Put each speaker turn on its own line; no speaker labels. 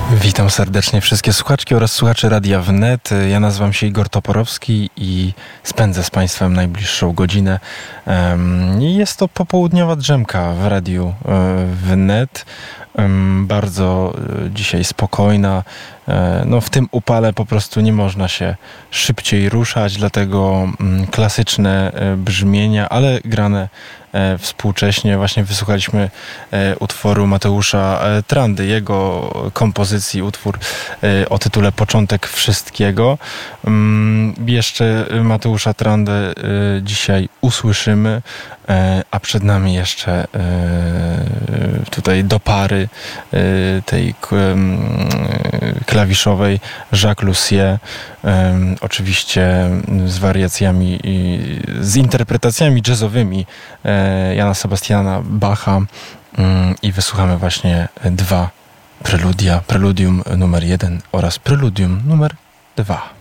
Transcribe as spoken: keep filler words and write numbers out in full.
Witam serdecznie wszystkie słuchaczki oraz słuchaczy Radia Wnet. Ja nazywam się Igor Toporowski i spędzę z Państwem najbliższą godzinę. Jest to popołudniowa drzemka w Radiu Wnet. Bardzo dzisiaj spokojna. No, w tym upale po prostu nie można się szybciej ruszać, dlatego klasyczne brzmienia, ale grane współcześnie. Właśnie wysłuchaliśmy utworu Mateusza Trandy, jego kompozycji, utwór o tytule Początek Wszystkiego. Jeszcze Mateusza Trandę dzisiaj usłyszymy, a przed nami jeszcze tutaj do pary tej klawiszowej Jacques Lussier, oczywiście z wariacjami i z interpretacjami jazzowymi Jana Sebastiana Bacha, i wysłuchamy właśnie dwa preludia, preludium numer jeden oraz preludium numer dwa.